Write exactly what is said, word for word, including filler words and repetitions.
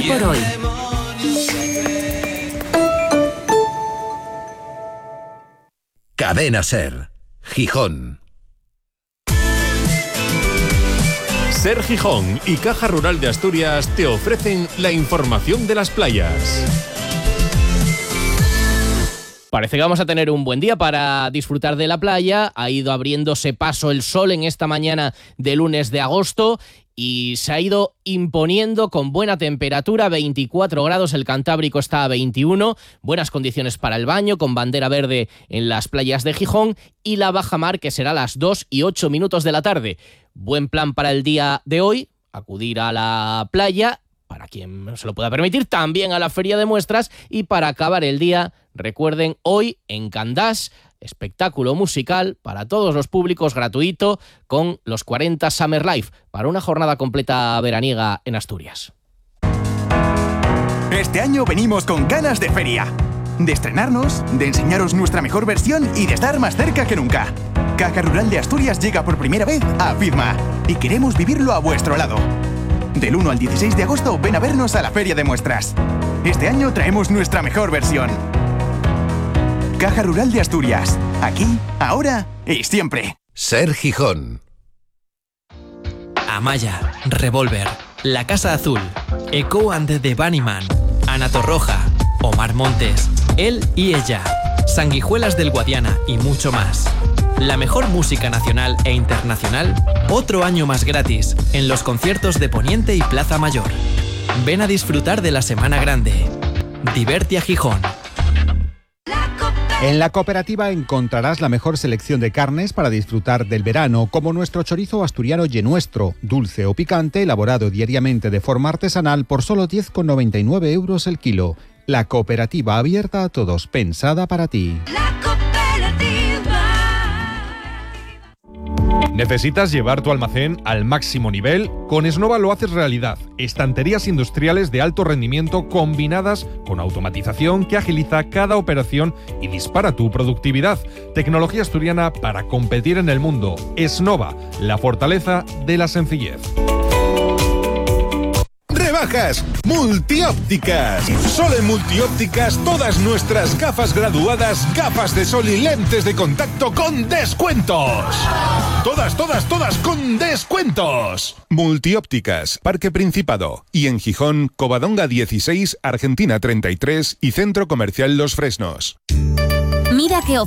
por hoy. Cadena Ser, Gijón. Ser Gijón y Caja Rural de Asturias te ofrecen la información de las playas. Parece que vamos a tener un buen día para disfrutar de la playa. Ha ido abriéndose paso el sol en esta mañana de lunes de agosto y se ha ido imponiendo con buena temperatura, veinticuatro grados, el Cantábrico está a veintiuno, buenas condiciones para el baño, con bandera verde en las playas de Gijón y la bajamar, que será a las dos y ocho minutos de la tarde. Buen plan para el día de hoy, acudir a la playa, para quien se lo pueda permitir, también a la feria de muestras, y para acabar el día, recuerden, hoy en Candás, espectáculo musical para todos los públicos, gratuito, con los cuarenta Summer Life, para una jornada completa veraniega en Asturias. Este año venimos con ganas de feria, de estrenarnos, de enseñaros nuestra mejor versión y de estar más cerca que nunca. Caja Rural de Asturias llega por primera vez a Fidma y queremos vivirlo a vuestro lado. Del uno al dieciséis de agosto ven a vernos a la feria de muestras. Este año traemos nuestra mejor versión. Caja Rural de Asturias. Aquí, ahora y siempre. Ser Gijón. Amaya, Revolver, La Casa Azul, Echo and the Bunnyman, Ana Torroja, Omar Montes, Él y Ella, Sanguijuelas del Guadiana y mucho más. La mejor música nacional e internacional, otro año más gratis, en los conciertos de Poniente y Plaza Mayor. Ven a disfrutar de la Semana Grande. Divertia Gijón. En la cooperativa encontrarás la mejor selección de carnes para disfrutar del verano, como nuestro chorizo asturiano Yenuestro, dulce o picante, elaborado diariamente de forma artesanal por solo diez con noventa y nueve euros el kilo. La cooperativa abierta a todos, pensada para ti. ¿Necesitas llevar tu almacén al máximo nivel? Con Esnova lo haces realidad. Estanterías industriales de alto rendimiento combinadas con automatización que agiliza cada operación y dispara tu productividad. Tecnología asturiana para competir en el mundo. Esnova, la fortaleza de la sencillez. Rebajas multiópticas. Solo en multiópticas todas nuestras gafas graduadas, gafas de sol y lentes de contacto con descuentos. Todas, todas, todas con descuentos. Multiópticas, Parque Principado. Y en Gijón, Covadonga dieciséis, Argentina treinta y tres y Centro Comercial Los Fresnos. Mira qué